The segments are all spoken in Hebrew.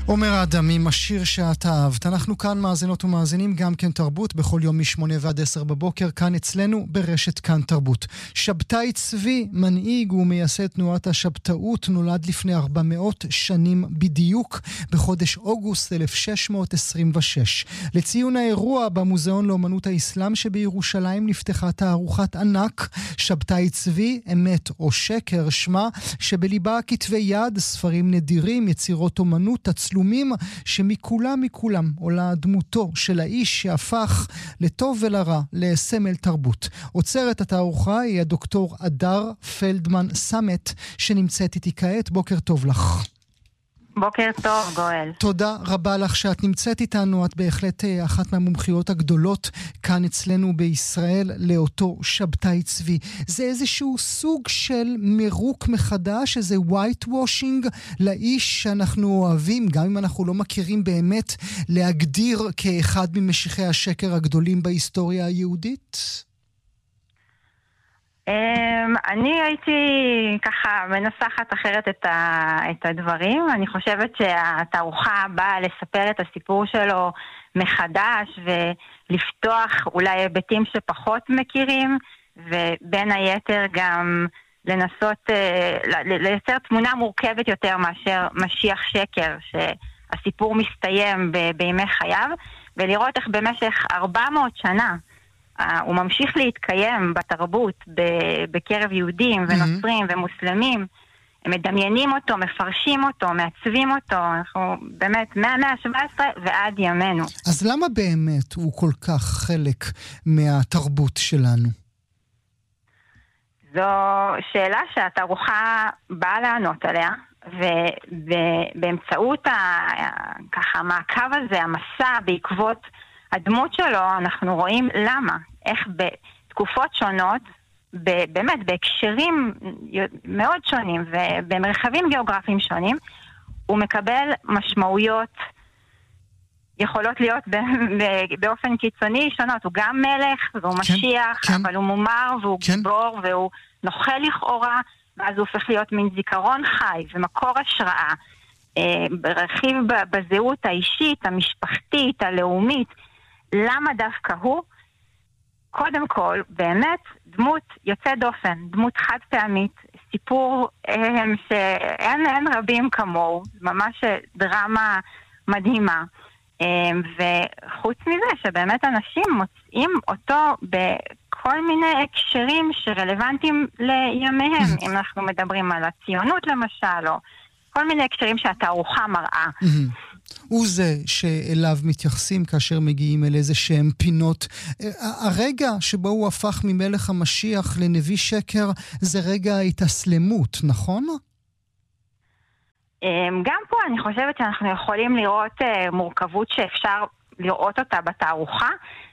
אומר אדם עם השיר שאת אהבת. אנחנו כאן מאזינות ומאזינים גם כן תרבות בכל יום מ8 ועד 10 בבוקר כאן אצלנו ברשת כאן תרבות. שבתאי צבי, מנהיג ומייסד תנועת השבתאות, נולד לפני 400 שנים בדיוק בחודש אוגוסט 1626. לציון האירוע במוזיאון לאומנות האסלאם שבירושלים נפתחה תערוכת ענק שבתאי צבי, אמת או שקר שמה, שבליבה כתבי יד, ספרים נדירים, יצירות אומנות, תצלומים שמכולם עולה דמותו של האיש שהפך לטוב ולרע לסמל תרבות. עוצרת התערוכה היא הדוקטור אדר פלדמן סמט שנמצאת איתי כעת. בוקר טוב לך. בוקר טוב גואל. תודה רבה לך שאת נמצאת איתנו, את בהחלט אחת מהמומחיות הגדולות כאן אצלנו בישראל לאותו שבתאי צבי. זה איזשהו סוג של מירוק מחדש, איזה white washing לאיש שאנחנו אוהבים, גם אם אנחנו לא מכירים באמת להגדיר כאחד ממשיחי השקר הגדולים בהיסטוריה היהודית? אני הייתי ככה מנסחת אחרת את הדברים. אני חושבת שהתערוכה באה לספר את הסיפור שלו מחדש ולפתוח אולי היבטים שפחות מכירים, ובין היתר גם לנסות לייצר תמונה מורכבת יותר מאשר משיח שקר, שהסיפור מסתיים בימי חייו, ולראות איך במשך 400 שנה הוא ממשיך להתקיים בתרבות בקרב יהודים ונוצרים ומוסלמים. הם מדמיינים אותו, מפרשים אותו, מעצבים אותו. אנחנו באמת מהמאה ה-17 ועד ימינו. אז למה באמת הוא כל כך חלק מהתרבות שלנו? זו שאלה שהתערוכה באה לענות עליה, ובאמצעות ככה המעקב הזה, המסע בעקבות הדמות שלו, אנחנו רואים למה, איך בתקופות שונות, באמת בהקשרים מאוד שונים ובמרחבים גיאוגרפיים שונים, הוא מקבל משמעויות יכולות להיות באופן קיצוני שונות. הוא גם מלך והוא משיח, אבל הוא מומר והוא גיבור והוא נוכל לכאורה, ואז הוא הופך להיות מין זיכרון חי ומקור השראה, רכיב בזהות האישית, המשפחתית, הלאומית. למה דווקא הוא? קודם כל, באמת דמות יוצא דופן, דמות חד פעמית, סיפור שאין רבים כמוהו, ממש דרמה מדהימה. וחוץ מזה שבאמת אנשים מוצאים אותו בכל מיני הקשרים שרלוונטיים לימיהם, אם אנחנו מדברים על הציונות למשל, או כל מיני הקשרים שהתערוכה מראה. הוא זה שאליו מתייחסים כאשר מגיעים אל איזה שהם פינות. הרגע שבו הוא הפך ממלך המשיח לנביא שקר זה רגע ההתאסלמות, נכון? גם פה אני חושבת שאנחנו יכולים לראות מורכבות שאפשר לראות אותה בתערוכה,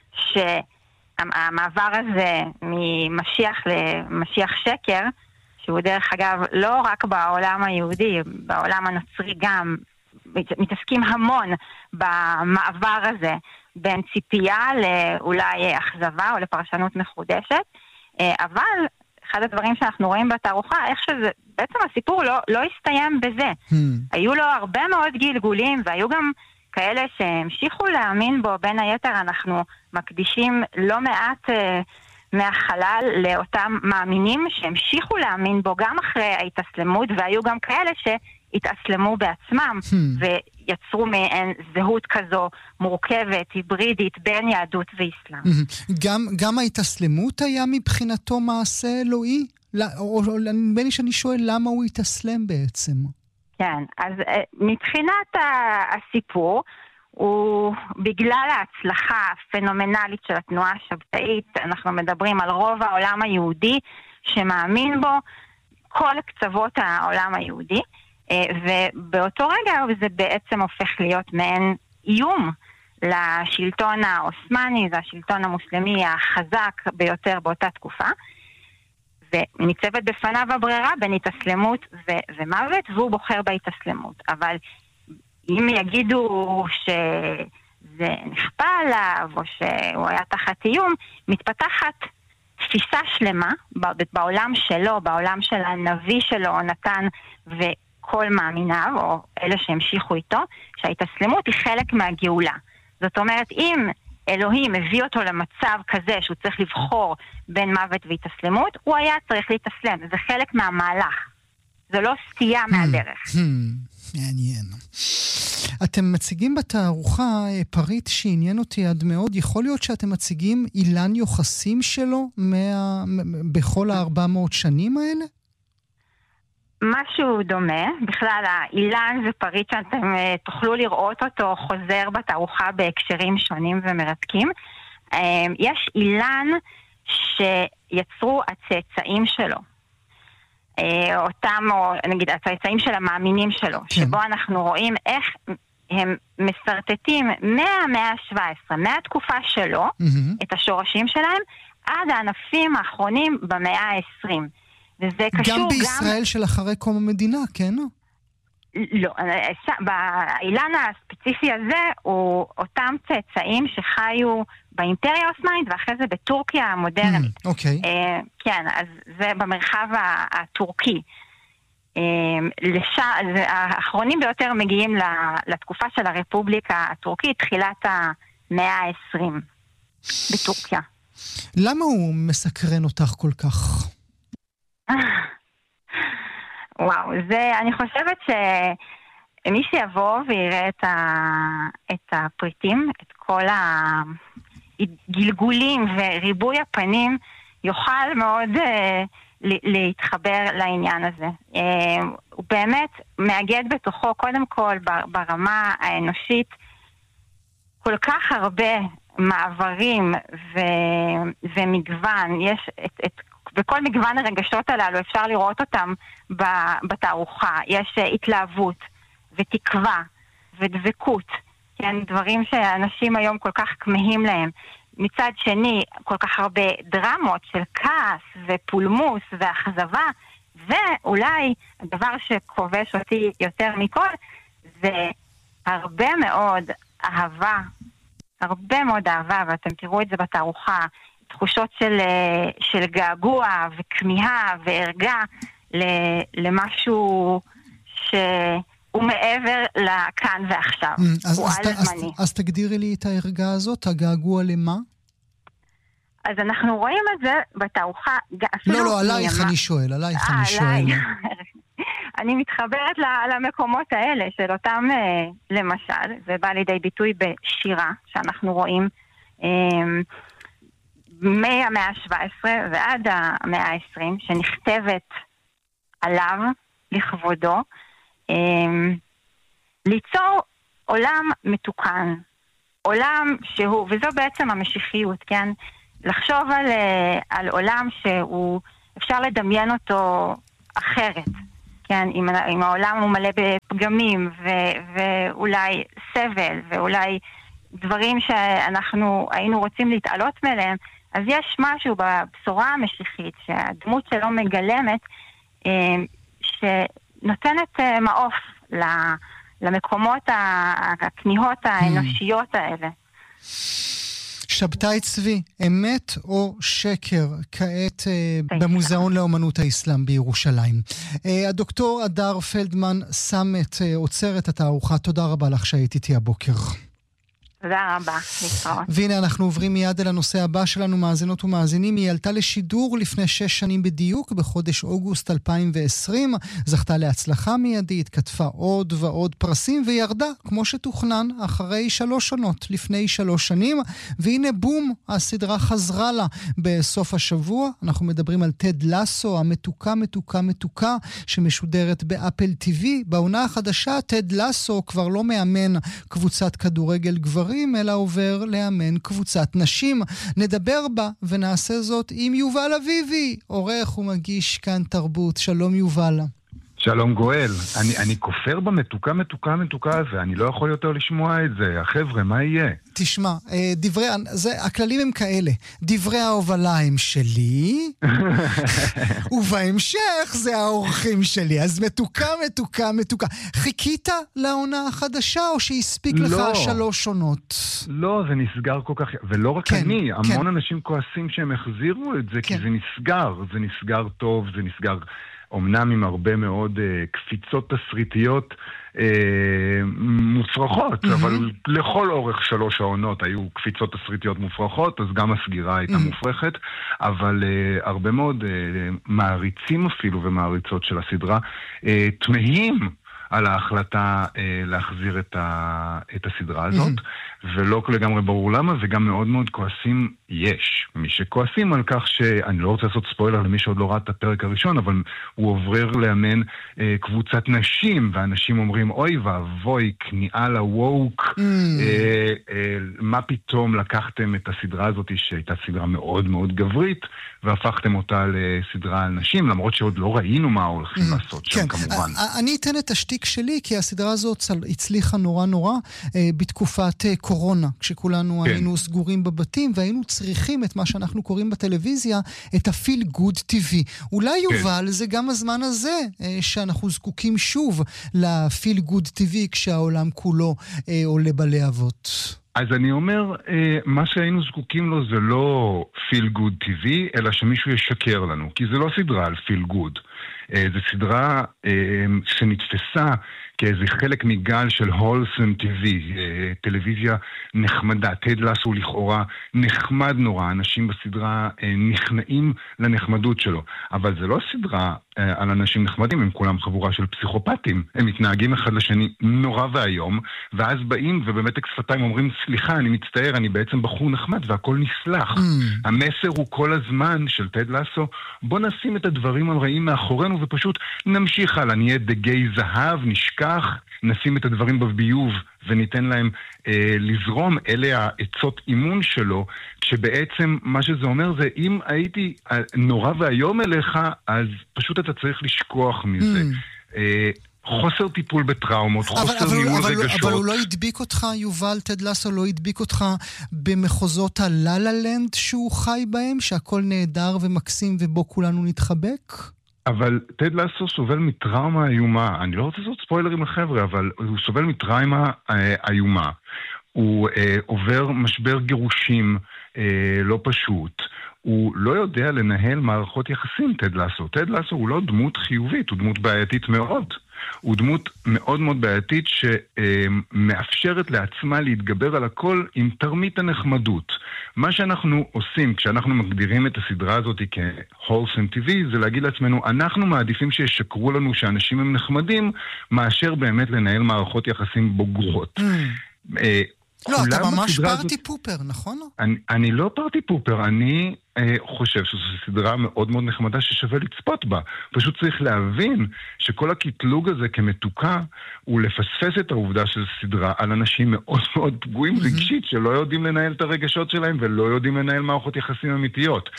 שהמעבר הזה ממשיח למשיח שקר, שהוא דרך אגב לא רק בעולם היהודי, בעולם הנוצרי גם, מתעסקים המון במעבר הזה בין ציפייה לאולי אכזבה או לפרשנות מחודשת, אבל אחד הדברים שאנחנו רואים בתערוכה, איך שזה, בעצם הסיפור לא הסתיים בזה. היו לו הרבה מאוד גלגולים, והיו גם כאלה שהמשיכו להאמין בו. בין היתר אנחנו מקדישים לא מעט מהחלל לאותם מאמינים שהמשיכו להאמין בו גם אחרי ההתאסלמות, והיו גם כאלה שהתאסלמו בעצמם ויצרו מעין זהות כזו מורכבת, היברידית, בין יהדות ואסלאם. גם ההתאסלמות היה מבחינתו מעשה אלוהי? או נדמה לי שאני שואל למה הוא התאסלם בעצם. כן, אז מבחינת הסיפור, הוא בגלל ההצלחה הפנומנלית של התנועה השבתאית, אנחנו מדברים על רוב העולם היהודי שמאמין בו, כל קצוות העולם היהודי, ובאותו רגע זה בעצם הופך להיות מעין איום לשלטון האוסמני, זה השלטון המוסלמי החזק ביותר באותה תקופה, וניצבת בפניו הברירה בין התאסלמות ומוות, והוא בוחר בהתאסלמות. אבל אם יגידו שזה נכפה עליו או שהוא היה תחת איום, מתפתחת תפיסה שלמה בעולם שלו, בעולם של הנביא שלו, נתן, כל מאמיניו, או אלה שהמשיכו איתו, שההתאסלמות היא חלק מהגאולה. זאת אומרת, אם אלוהים הביא אותו למצב כזה שהוא צריך לבחור בין מוות והתאסלמות, הוא היה צריך להתאסלם. זה חלק מהמהלך. זה לא סטייה מהדרך. מעניין. אתם מציגים בתערוכה פריט שעניין אותי עד מאוד. יכול להיות שאתם מציגים אילן יוחסים שלו בכל 400 שנים האלה? משהו דומה. בכלל, האילן זה פריט שאתם תוכלו לראות אותו חוזר בתערוכה בהקשרים שונים ומרתקים. יש אילן שיצרו הצאצאים שלו. אותם, או נגיד, הצאצאים של המאמינים שלו, כן. שבו אנחנו רואים איך הם מסרטטים מהמאה ה-17, מהתקופה שלו, את השורשים שלהם, עד הענפים האחרונים במאה ה-20. וזה קשור גם בישראל של אחרי קום המדינה, כן? לא, באילן הספציפי הזה הוא אותם צאצאים שחיו באימפריה האוסמנית ואחרי זה בטורקיה המודרנית. אוקיי. כן, אז זה במרחב הטורקי. האחרונים ביותר מגיעים לתקופה של הרפובליקה הטורקית, תחילת המאה ה-20 בטורקיה. למה הוא מסקרן אותך כל כך? וואו, אני חושבת שמי שיבוא ויראה את הפריטים, את כל הגלגולים וריבוי הפנים, יוכל מאוד להתחבר לעניין הזה. הוא באמת מאגד בתוכו, קודם כל, ברמה האנושית, כל כך הרבה מעברים ומגוון. יש וכל מגוון הרגשות הללו אפשר לראות אותם בתערוכה. יש התלהבות ותקווה ודבקות, כן, דברים שאנשים היום כל כך כמהים להם. מצד שני, כל כך הרבה דרמות של כעס ופולמוס ואכזבה, ואולי הדבר שכובש אותי יותר מכל, זה הרבה מאוד אהבה, ואתם תראו את זה בתערוכה, תחושות של געגוע וכמיהה וערגה למשהו שהוא מעבר לכאן ועכשיו. הוא על זמני. אז תגדירי לי את הערגה הזאת, הגעגוע למה? אז אנחנו רואים את זה בתערוכה. לא, עלייך אני שואל, אני מתחברת למקומות האלה של אותם, למשל, זה בא לידי ביטוי בשירה, שאנחנו רואים מהמאה ה-17 ועד המאה ה-20, שנכתבת עליו, לכבודו, ליצור עולם מתוקן, עולם שהוא, וזו בעצם המשיחיות, כן? לחשוב על עולם שהוא, אפשר לדמיין אותו אחרת, כן? אם העולם הוא מלא בפגמים, ואולי סבל, ואולי דברים שאנחנו היינו רוצים להתעלות מהם, אז יש משהו בבשורה המשיחית, שהדמות שלו מגלמת, שנותנת מעוף למקומות הכניעות האנושיות האלה. שבתאי צבי, אמת או שקר, כעת במוזיאון לאומנות האסלאם בירושלים. הדוקטור אדר פלדמן סמט עוצר את התערוכה. תודה רבה לך שהיית איתי הבוקר. תודה רבה, להתראות. והנה אנחנו עוברים מיד אל הנושא הבא שלנו, מאזינות ומאזינים. היא עלתה לשידור לפני 6 שנים בדיוק, בחודש אוגוסט 2020, זכתה להצלחה מיידית, כתבה עוד ועוד פרסים, וירדה, כמו שתוכנן, אחרי 3 עונות, לפני 3 שנים, והנה בום, הסדרה חזרה לה בסוף השבוע. אנחנו מדברים על טד לסו, המתוקה, שמשודרת באפל טיווי. בעונה החדשה, טד לסו כבר לא מאמן קבוצת כדורגל גברים, אלא עובר לאמן קבוצת נשים. נדבר בה ונעשה זאת עם יובל אביבי, עורך ומגיש כאן תרבות. שלום יובל. שלום גואל. אני כופר במתוקה הזה, אני לא יכול יותר לשמוע את זה. החבר'ה, מה יהיה? תשמע, הכללים הם כאלה. דברי ההובלה הם שלי, ובהמשך זה האורחים שלי. אז מתוקה. חיכית לעונה החדשה, או שהספיק לך 3 עונות? לא, זה נסגר כל כך, ולא רק אני, המון אנשים כועסים שהם החזירו את זה, כי זה נסגר טוב, זה נסגר אומנם עם הרבה מאוד קפיצות תסריטיות מופרכות, אבל לכל אורך 3 העונות היו קפיצות תסריטיות מופרכות, אז גם הסגירה הייתה מופרכת, אבל הרבה מאוד מעריצים אפילו ומעריצות של הסדרה תמהים על ההחלטה להחזיר את הסדרה הזאת, ולא לגמרי ברור למה, וגם מאוד מאוד כועסים יש. מי שכועסים על כך שאני לא רוצה לעשות ספוילר למי שעוד לא ראה את הפרק הראשון, אבל הוא עובר לאמן קבוצת נשים, ואנשים אומרים, אוי ואבוי, כניעה לווק, מה פתאום לקחתם את הסדרה הזאת, שהייתה סדרה מאוד מאוד גברית, והפכתם אותה לסדרה על נשים, למרות שעוד לא ראינו מה הולכים לעשות שם כמובן. אני אתן את השתיק שלי, כי הסדרה הזאת הצליחה נורא נורא בתקופת קורונה, כשכולנו היינו סגורים בבתים, והיינו צריכים את מה שאנחנו קוראים בטלוויזיה, את הפיל גוד טבעי. אולי יובל, זה גם הזמן הזה, שאנחנו זקוקים שוב לפיל גוד טבעי, כשהעולם כולו עולה בלהבות. אז אני אומר, מה שהיינו זקוקים לו זה לא פיל גוד טבעי, אלא שמישהו ישקר לנו, כי זה לא סדרה על פיל גוד. זו סדרה שנתפסה כאיזה חלק מגל של הולסם טבעי, טלוויזיה נחמדה. טד לסו לכאורה נחמד נורא, אנשים בסדרה נכנעים לנחמדות שלו, אבל זה לא סדרה על אנשים נחמדים, הם כולם חבורה של פסיכופטים, הם מתנהגים אחד לשני נורא והיום, ואז באים ובאמת שפתיים אומרים, סליחה, אני מצטער, אני בעצם בחור נחמד והכל נסלח. המסר הוא כל הזמן של טד לסו, בוא נשים את הדברים הרעים מאחורינו ופשוט נמשיך הלאה, נהיה דגי זהב, נשכח, נשים את הדברים בביוב וניתן להם לזרום. אלה העצות אימון שלו, כשבעצם מה שזה אומר זה, אם הייתי נורא והיום אליך, אז פשוט אתה צריך לשכוח מזה. חוסר טיפול בטראומות, חוסר ניהול רגשות. אבל הוא לא הדביק אותך, יובל, טד לסו לא הדביק אותך במחוזות הלה-לה-לנד שהוא חי בהם, שהכל נהדר ומקסים ובו כולנו נתחבק? אבל טד לסו סובל מטראומה איומה. אני לא רוצה לעשות ספוילרים לחבר'ה, אבל הוא סובל מטראומה איומה. הוא עובר משבר גירושים לא פשוט. הוא לא יודע לנהל מערכות יחסים, טד לסו. טד לסו הוא לא דמות חיובית, הוא דמות בעייתית מאוד. הוא דמות מאוד מאוד בעייתית שמאפשרת לעצמה להתגבר על הכל עם תרמית הנחמדות. מה שאנחנו עושים כשאנחנו מגדירים את הסדרה הזאת כהולסם טבעי, זה להגיד לעצמנו, אנחנו מעדיפים שישקרו לנו שאנשים הם נחמדים, מאשר באמת לנהל מערכות יחסים בוגרות. לא, אתה ממש פארטי פופר, נכון? אני לא פארטי פופר, אני חושב שזו סדרה מאוד מאוד נחמדה ששווה לצפות בה. פשוט צריך להבין שכל הקטלוג הזה כמתוקה הוא לפספס את העובדה שזו סדרה על אנשים מאוד מאוד פגועים רגשית, שלא יודעים לנהל את הרגשות שלהם ולא יודעים לנהל מערכות יחסים אמיתיות.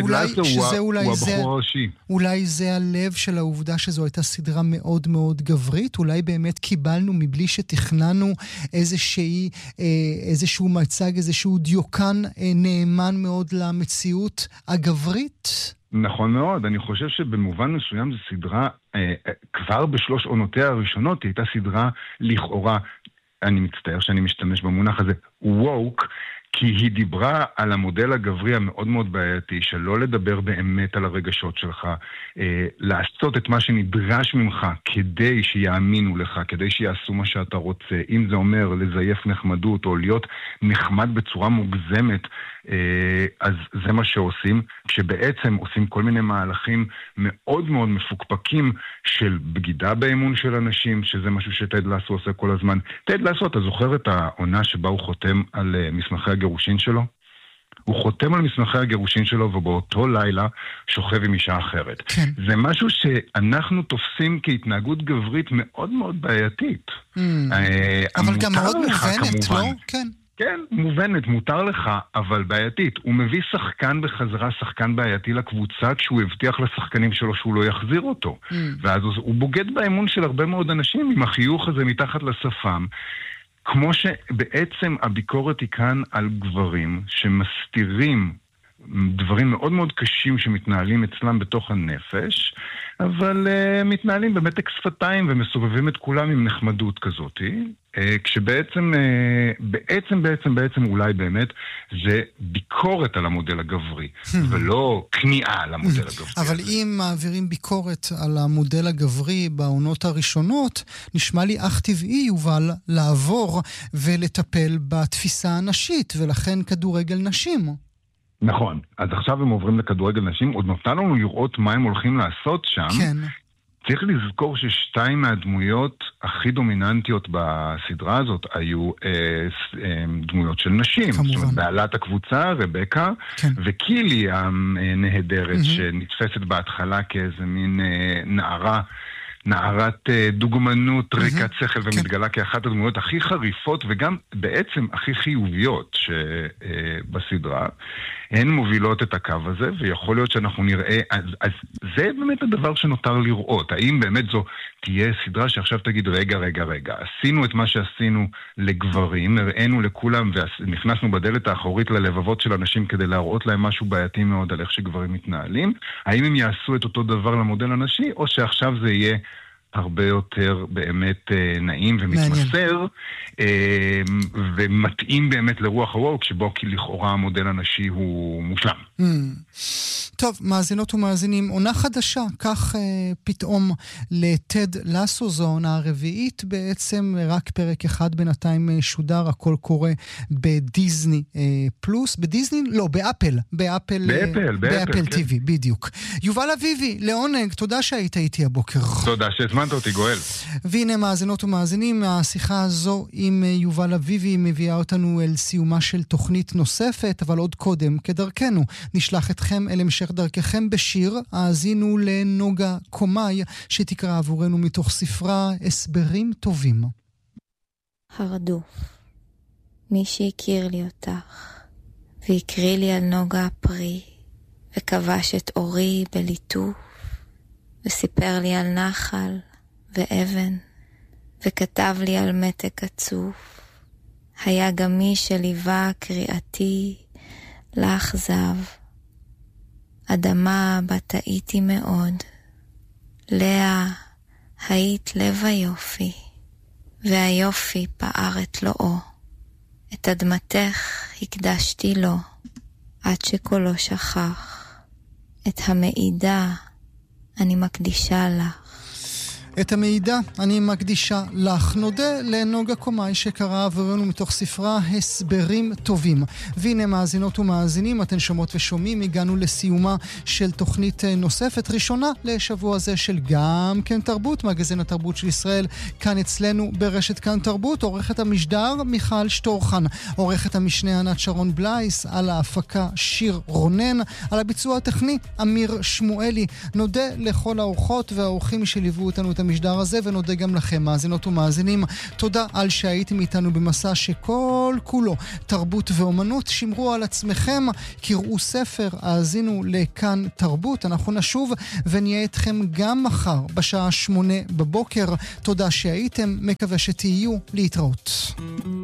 אולי זה הלב של העובדה שזו הייתה סדרה מאוד מאוד גברית, אולי באמת קיבלנו מבלי שתכננו איזשהו מצג, איזשהו דיוקן נאמן מאוד למציאות הגברית? נכון מאוד, אני חושב שבמובן מסוים זו סדרה, כבר בשלוש עונותיה הראשונות היא הייתה סדרה לכאורה, אני מצטער שאני משתמש במונח הזה, ווק, כי היא דיברה על המודל הגברי המאוד מאוד בעייתי, שלא לדבר באמת על הרגשות שלך, לעשות את מה שנדרש ממך כדי שיאמינו לך, כדי שיעשו מה שאתה רוצה. אם זה אומר לזייף נחמדות או להיות נחמד בצורה מוגזמת, אז זה מה שעושים, כשבעצם עושים כל מיני מהלכים מאוד מאוד מפוקפקים של בגידה באמון של אנשים, שזה משהו שטד לסו עושה כל הזמן. טד לסו, אתה זוכר את העונה שבה הוא חותם על מסמכי הגירושין שלו? הוא חותם על מסמכי הגירושין שלו ובאותו לילה שוכב עם אישה אחרת. כן. זה משהו שאנחנו תופסים כהתנהגות גברית מאוד מאוד בעייתית. אבל גם מאוד מובנת, לא? כן. כן, מובנת, מותר לך, אבל בעייתית. הוא מביא שחקן בחזרה, שחקן בעייתי לקבוצה, כשהוא הבטיח לשחקנים שלו שהוא לא יחזיר אותו. ואז הוא בוגד באמון של הרבה מאוד אנשים עם החיוך הזה מתחת לשפם. כמו שבעצם הביקורת היא כאן על גברים שמסתירים דברים מאוד מאוד קשים שמתנהלים אצלם בתוך הנפש, אבל מתנהלים במתק שפתיים ומסובבים את כולם עם נחמדות כזאת, כשבעצם בעצם אולי באמת זה ביקורת על המודל הגברי, ולא כניעה על המודל הגברי. אבל אם מעבירים ביקורת על המודל הגברי בעונות הראשונות, נשמע לי אך טבעי, יובל, לעבור ולטפל בתפיסה הנשית, ולכן כדורגל נשים. נכון, אז עכשיו הם עוברים לכדורגל נשים, עוד נותן לנו לראות מה הם הולכים לעשות שם. כן. צריך לזכור ששתיים מהדמויות הכי דומיננטיות בסדרה הזאת היו דמויות של נשים. כמובן. זאת אומרת, בעלת הקבוצה, רבקה, כן. וקילי הנהדרת, שנתפסת בהתחלה כאיזה מין נערת דוגמנות, ריקת שכל, ומתגלה כאחת הדמויות הכי חריפות וגם בעצם הכי חיוביות שבסדרה. הן מובילות את הקו הזה, ויכול להיות שאנחנו נראה, אז זה באמת הדבר שנותר לראות. האם באמת זו תהיה סדרה שעכשיו תגיד, רגע, עשינו את מה שעשינו לגברים, הראינו לכולם, ונכנסנו בדלת האחורית ללבבות של אנשים כדי להראות להם משהו בעייתי מאוד על איך שגברים מתנהלים. האם הם יעשו את אותו דבר למודל הנשי, או שעכשיו זה יהיה הרבה יותר באמת נעים ומתמסר, ומתאים באמת לרוח הווק, שבו כי לכאורה המודל הנשי הוא מושלם. טוב, מאזינות ומאזינים, עונה חדשה, כך פתאום לטד לסו, זו העונה הרביעית בעצם, רק פרק אחד בינתיים שודר, הכל קורה בדיזני פלוס, בדיזני? לא, באפל TV, בדיוק. יובל אביבי, לעונג, תודה שהיית איתי הבוקר. תודה שהזמנת אותי, גואל. והנה מאזינות ומאזינים, השיחה הזו עם יובל אביבי מביאה אותנו אל סיומה של תוכנית נוספת, אבל עוד קודם, כדרכנו, נשלח אתכם אל המשך דרככם בשיר. האזינו לנוגה קומאי, שתקרא עבורנו מתוך ספרה הסברים טובים. הרדוף, מי שהכיר לי אותך, והקריא לי על נוגה הפרי, וכבש את אורי בליטוף, וסיפר לי על נחל ואבן, וכתב לי על מתק עצוף. היה גם מי שליווה קריאתי לאכזב, אדמה בת הייתי מאוד, לאה היית לב היופי, והיופי פער את לואו. את אדמתך הקדשתי לו, עד שקולו שכח. את המעידה אני מקדישה לך. את המידע אני מקדישה לך. נודה לנוגה קומאי שקרא עבורנו מתוך ספרה הסברים טובים. והנה מאזינות ומאזינים, אתן שומעות ושומעים, הגענו לסיומה של תוכנית נוספת, ראשונה לשבוע זה של גם כן תרבות, מגזין התרבות של ישראל, כאן אצלנו ברשת כאן תרבות. עורכת המשדר מיכל שטורחן, עורכת המשנה ענת שרון בלייס, על ההפקה שיר רונן, על הביצוע הטכני אמיר שמואלי. נודה לכל האורחות והאורחים שליוו אותנו את המשדר הזה, ונודה גם לכם מאזינות ומאזינים. תודה על שהייתם איתנו במסע שכל כולו תרבות ואומנות. שמרו על עצמכם, קראו ספר, האזינו לכאן תרבות. אנחנו נשוב ונהיה איתכם גם מחר בשעה 8 בבוקר. תודה שהייתם, מקווה שתהיו, להתראות.